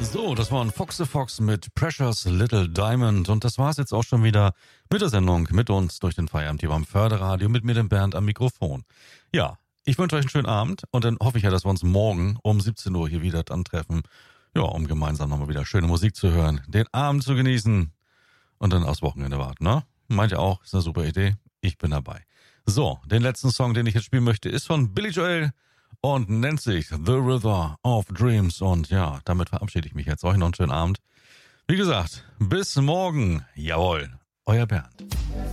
So, das war ein Fox the Fox mit Precious Little Diamond und das war's jetzt auch schon wieder mit der Sendung mit uns durch den Feierabend hier beim Förderradio mit mir, dem Bernd, am Mikrofon. Ja, ich wünsche euch einen schönen Abend und dann hoffe ich ja, dass wir uns morgen um 17 Uhr hier wieder dann treffen, ja, um gemeinsam nochmal wieder schöne Musik zu hören, den Abend zu genießen und dann aufs Wochenende warten, ne? Meint ihr auch, ist eine super Idee? Ich bin dabei. So, den letzten Song, den ich jetzt spielen möchte, ist von Billy Joel und nennt sich The River of Dreams. Und ja, damit verabschiede ich mich jetzt. Euch noch einen schönen Abend. Wie gesagt, bis morgen. Jawohl, euer Bernd.